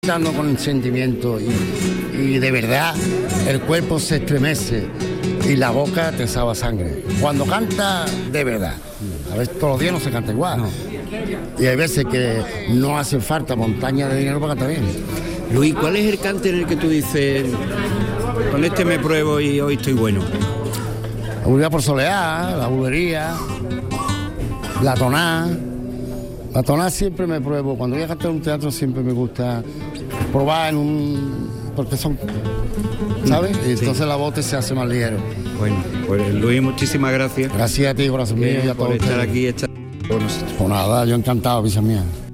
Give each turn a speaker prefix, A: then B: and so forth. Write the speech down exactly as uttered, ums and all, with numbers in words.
A: Cantando con sentimiento y, y de verdad el cuerpo se estremece y la boca te sabe a sangre. Cuando canta de verdad, a veces todos los días no se canta igual. No. Y hay veces que no hace falta montaña de dinero para cantar bien.
B: Luis, ¿cuál es el cante en el que tú dices, con este me pruebo y hoy estoy bueno?
A: La bulería por soleá, la bulería, la toná. La toná siempre me pruebo. Cuando voy a cantar en un teatro siempre me gusta probar en un... porque son... ¿sabes? Y entonces sí, la voz se hace más ligero.
B: Bueno, pues Luis, muchísimas gracias.
A: Gracias a ti, corazón mío, y a todos
B: por estar
A: ustedes.
B: aquí. Estar con nosotros.
A: Pues nada, yo encantado, pisa mía.